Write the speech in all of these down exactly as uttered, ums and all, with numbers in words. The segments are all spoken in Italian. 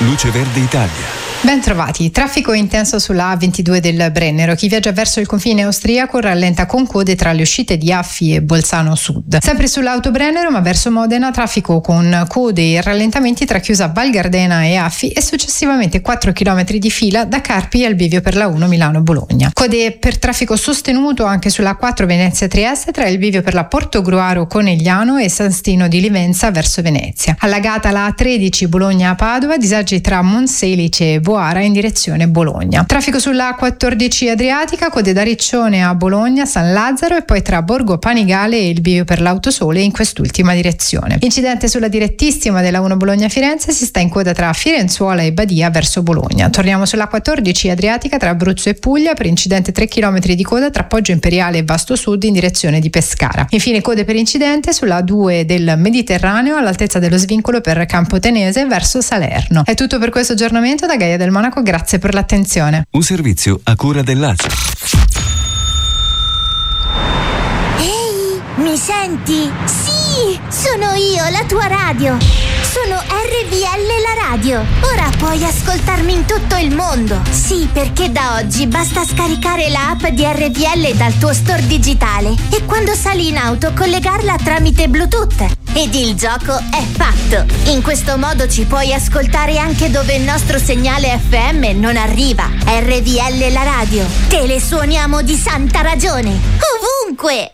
Luce Verde Italia. Ben trovati. Traffico intenso sulla A ventidue del Brennero. Chi viaggia verso il confine austriaco rallenta con code tra le uscite di Affi e Bolzano Sud. Sempre sull'auto Brennero, ma verso Modena, traffico con code e rallentamenti tra chiusa Val Gardena e Affi e successivamente quattro chilometri di fila da Carpi al bivio per la uno Milano-Bologna. Code per traffico sostenuto anche sulla A quattro Venezia-Trieste tra il bivio per la Portogruaro-Conegliano e San Stino di Livenza verso Venezia. Allagata la A tredici Bologna-Padova, disagi tra Monselice e Boara in direzione Bologna. Traffico sulla A quattordici Adriatica, code da Riccione a Bologna, San Lazzaro e poi tra Borgo Panigale e il bivio per l'Autosole in quest'ultima direzione. Incidente sulla direttissima della uno Bologna-Firenze, si sta in coda tra Firenzuola e Badia verso Bologna. Torniamo sulla A quattordici Adriatica tra Abruzzo e Puglia, per incidente tre chilometri di coda tra Poggio Imperiale e Vasto Sud in direzione di Pescara. Infine code per incidente sulla A due del Mediterraneo all'altezza dello svincolo per Campotenese verso Salerno. È tutto per questo aggiornamento da Gaia del Monaco, grazie per l'attenzione. Un servizio a cura dell'A C E. Ehi, mi senti? Sì, sono io, la tua radio. Sono R V L la radio. Ora puoi ascoltarmi in tutto il mondo. Sì, perché da oggi basta scaricare la app di R V L dal tuo store digitale e quando sali in auto collegarla tramite Bluetooth. Ed il gioco è fatto. In questo modo ci puoi ascoltare anche dove il nostro segnale F M non arriva. R V L la radio. Te le suoniamo di santa ragione. Ovunque.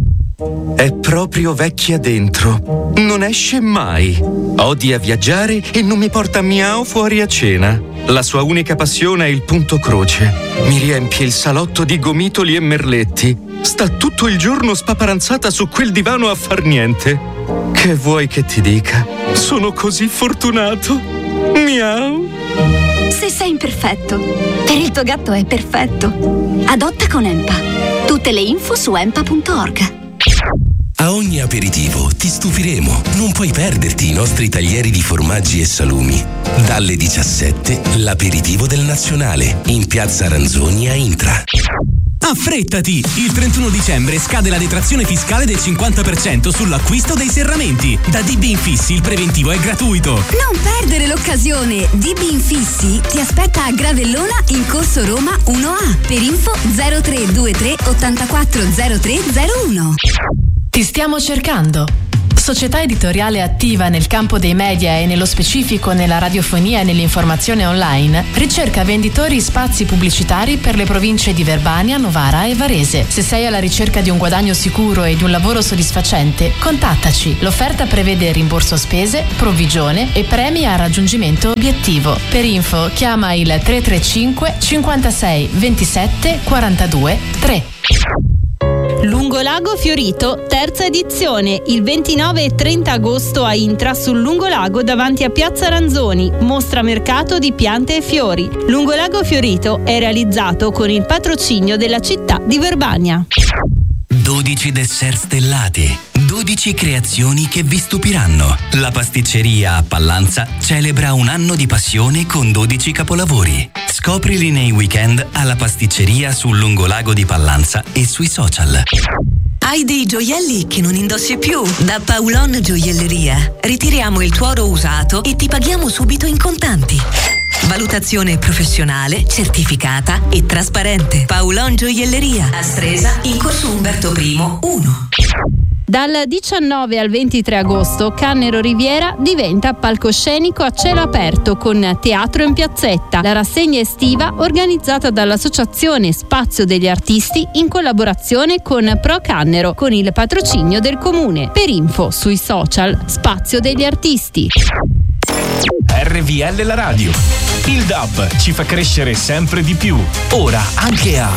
È proprio vecchia dentro. Non esce mai. Odia viaggiare e non mi porta miau fuori a cena. La sua unica passione è il punto croce. Mi riempie il salotto di gomitoli e merletti. Sta tutto il giorno spaparanzata su quel divano a far niente. Che vuoi che ti dica? Sono così fortunato. Miau. Se sei imperfetto, per il tuo gatto è perfetto. Adotta con Empa. Tutte le info su empa punto org. A ogni aperitivo ti stupiremo. Non puoi perderti i nostri taglieri di formaggi e salumi. Dalle diciassette, l'aperitivo del Nazionale, in piazza Aranzoni a Intra. Affrettati! Il trentuno dicembre scade la detrazione fiscale del cinquanta per cento sull'acquisto dei serramenti. Da D B Infissi il preventivo è gratuito. Non perdere l'occasione! D B Infissi ti aspetta a Gravellona in corso Roma uno A. Per info zero tre due tre ottantaquattro zero tre zero uno. Ti stiamo cercando. Società editoriale attiva nel campo dei media e nello specifico nella radiofonia e nell'informazione online, ricerca venditori spazi pubblicitari per le province di Verbania, Novara e Varese. Se sei alla ricerca di un guadagno sicuro e di un lavoro soddisfacente, contattaci. L'offerta prevede rimborso spese, provvigione e premi a raggiungimento obiettivo. Per info chiama il tre tre cinque cinquantasei ventisette quarantadue tre. Lungolago Fiorito, terza edizione, il ventinove e trenta agosto a Intra sul Lungolago davanti a Piazza Aranzoni, mostra mercato di piante e fiori. Lungolago Fiorito è realizzato con il patrocinio della città di Verbania. dodici dessert stellati, dodici creazioni che vi stupiranno. La pasticceria a Pallanza celebra un anno di passione con dodici capolavori. Scoprili nei weekend alla pasticceria sul Lungolago di Pallanza e sui social. Hai dei gioielli che non indossi più? Da Paulon Gioielleria ritiriamo il tuo oro usato e ti paghiamo subito in contanti. Valutazione professionale, certificata e trasparente. Paulon Gioielleria, a Stresa, in corso Umberto I uno. Dal diciannove al ventitré agosto Cannero Riviera diventa palcoscenico a cielo aperto con Teatro in Piazzetta, la rassegna estiva organizzata dall'Associazione Spazio degli Artisti in collaborazione con Pro Cannero con il patrocinio del comune. Per info sui social Spazio degli Artisti. R V L la radio. Il D A B ci fa crescere sempre di più. Ora anche a